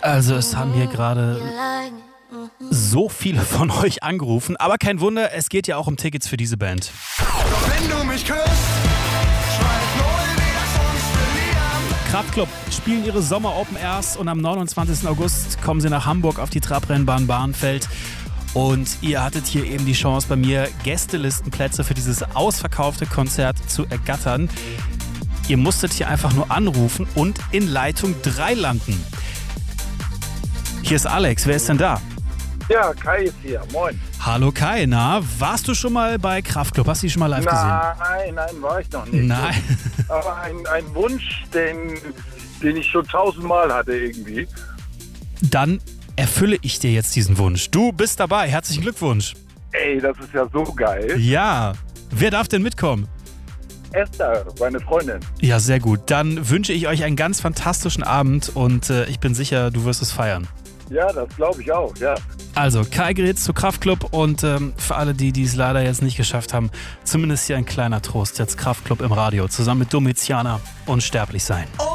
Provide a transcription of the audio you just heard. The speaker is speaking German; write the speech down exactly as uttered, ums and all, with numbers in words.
Also es haben hier gerade so viele von euch angerufen, aber kein Wunder, es geht ja auch um Tickets für diese Band. Doch wenn du mich küsst, schreib null wieder sonst Kraftklub spielen ihre Sommer-Open Airs und am neunundzwanzigsten August kommen sie nach Hamburg auf die Trabrennbahn Bahnfeld. Und ihr hattet hier eben die Chance, bei mir Gästelistenplätze für dieses ausverkaufte Konzert zu ergattern. Ihr musstet hier einfach nur anrufen und in Leitung drei landen. Hier ist Alex, wer ist denn da? Ja, Kai ist hier, moin. Hallo Kai, na, warst du schon mal bei Kraftklub? Hast du die schon mal live gesehen? Nein, nein, war ich noch nicht. Nein. Aber ein, ein Wunsch, den, den ich schon tausendmal hatte irgendwie. Dann erfülle ich dir jetzt diesen Wunsch. Du bist dabei, herzlichen Glückwunsch. Ey, das ist ja so geil. Ja, wer darf denn mitkommen? Esther, meine Freundin. Ja, sehr gut. Dann wünsche ich euch einen ganz fantastischen Abend und äh, ich bin sicher, du wirst es feiern. Ja, das glaube ich auch, ja. Also, Kai gerätst zu Kraftklub und ähm, für alle, die die es leider jetzt nicht geschafft haben, zumindest hier ein kleiner Trost. Jetzt Kraftklub im Radio, zusammen mit Domiziana, Unsterblich sein.